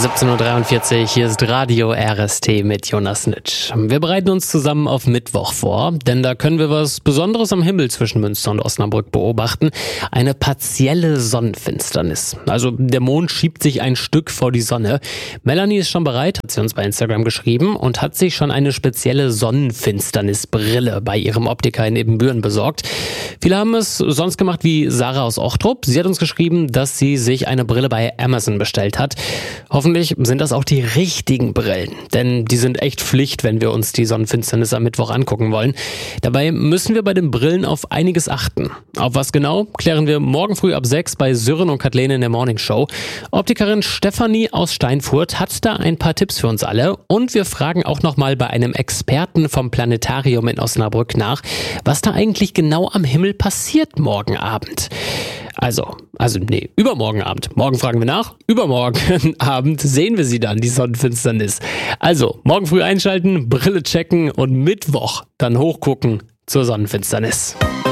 17:43 Uhr, hier ist Radio RST mit Jonas Nitsch. Wir bereiten uns zusammen auf Mittwoch vor, denn da können wir was Besonderes am Himmel zwischen Münster und Osnabrück beobachten. Eine partielle Sonnenfinsternis. Also der Mond schiebt sich ein Stück vor die Sonne. Melanie ist schon bereit, hat sie uns bei Instagram geschrieben und hat sich schon eine spezielle Sonnenfinsternisbrille bei ihrem Optiker in Ibbenbüren besorgt. Viele haben es sonst gemacht wie Sarah aus Ochtrup. Sie hat uns geschrieben, dass sie sich eine Brille bei Amazon bestellt hat. Hoffentlich sind das auch die richtigen Brillen, denn die sind echt Pflicht, wenn wir uns die Sonnenfinsternis am Mittwoch angucken wollen. Dabei müssen wir bei den Brillen auf einiges achten. Auf was genau, klären wir morgen früh ab 6 bei Sören und Kathleen in der Morning Show. Optikerin Stefanie aus Steinfurt hat da ein paar Tipps für uns alle und wir fragen auch nochmal bei einem Experten vom Planetarium in Osnabrück nach, was da eigentlich genau am Himmel passiert morgen Abend. Übermorgen Abend. Morgen fragen wir nach. Übermorgen Abend sehen wir sie dann, die Sonnenfinsternis. Also, morgen früh einschalten, Brille checken und Mittwoch dann hochgucken zur Sonnenfinsternis.